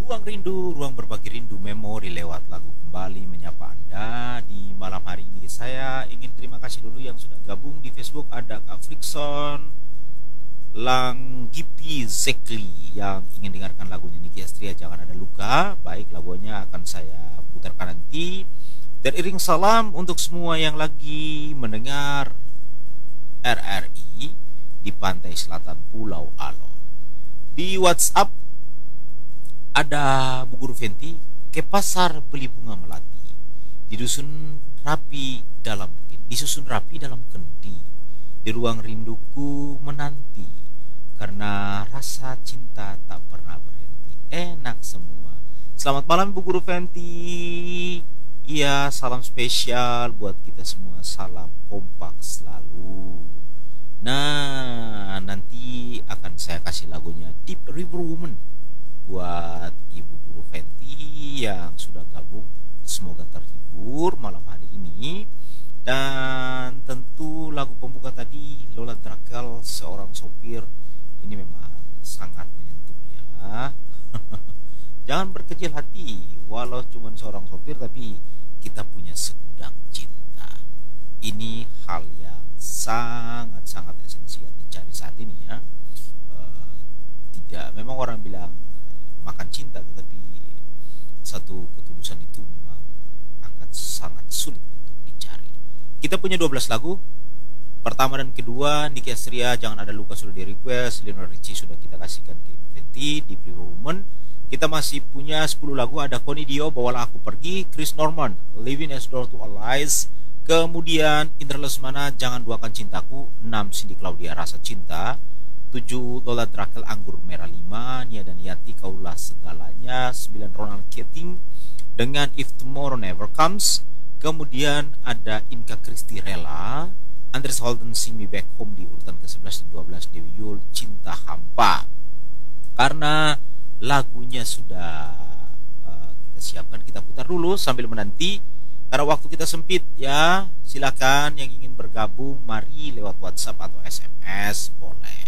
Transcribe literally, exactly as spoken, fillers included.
Ruang rindu, ruang berbagi rindu memori lewat lagu kembali menyapa Anda di malam hari ini. Saya ingin terima kasih dulu yang sudah gabung di Facebook. Ada Kak Frickson, Lang Gipi Zekli yang ingin dengarkan lagunya Niki Astria, Jangan Ada Luka. Baik, lagunya akan saya putarkan nanti. Dan iring salam untuk semua yang lagi mendengar R R I di pantai selatan Pulau Alon. Di WhatsApp ada Bu Guru Fenti, ke pasar beli bunga melati, di dusun rapi dalam disusun rapi dalam kendi, di ruang rinduku menanti, karena rasa cinta tak pernah berhenti. Enak semua. Selamat malam Bu Guru Fenti. Iya, salam spesial buat kita semua. Salam kompak selalu. Nah, nanti akan saya kasih lagunya Deep River Woman buat Ibu Guru Fenti yang sudah gabung. Semoga terhibur malam hari ini. Dan tentu lagu pembuka tadi Lola Drakel, Seorang Sopir. Ini memang sangat menyentuh ya. Jangan berkecil hati, walau cuma seorang sopir tapi kita punya segudang cinta. Ini hal yang sangat-sangat esensial dicari saat ini ya. E, tidak, memang orang bilang makan cinta, tetapi satu ketulusan itu memang akan sangat sulit untuk dicari. Kita punya dua belas lagu. Pertama dan kedua Niki Astria, Jangan Ada Luka sudah di request. Lionel Richie sudah kita kasihkan ke Ibu Fenti di River Woman. Kita masih punya sepuluh lagu. Ada Connie Dio, Bawalah Aku Pergi. Chris Norman, Living As Door to All Lies. Kemudian Indra Lesmana, Jangan Duakan Cintaku. Enam Cindy Claudia, Rasa Cinta. Tujuh Lola Drakel, Anggur Merah. Lima Nia dan Yati, Kaulah Segalanya. Sembilan Ronald Keating dengan If Tomorrow Never Comes. Kemudian ada Inka Christy, Rela. Andres Holden, Sing Me Back Home di urutan ke sebelas dan dua belas. Dewi Yul, Cinta Hampa. Karena lagunya sudah uh, kita siapkan, kita putar dulu sambil menanti. Karena waktu kita sempit ya, silakan yang ingin bergabung mari lewat WhatsApp atau S M S boleh.